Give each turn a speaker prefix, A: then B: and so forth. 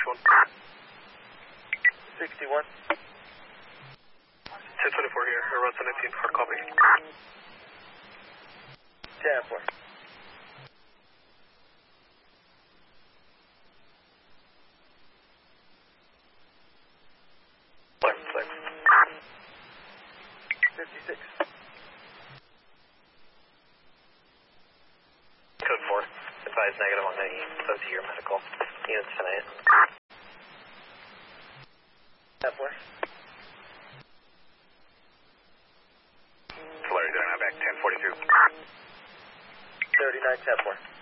A: 61.
B: 61.
A: 1024 here, around 17 for copy.
B: 10-4.
A: Flight 6.
B: 56.
A: Code 4. Advise negative on any OT or medical units tonight.
B: 10-4.
A: Larry, they're now back 1042.
B: 39, 10-4.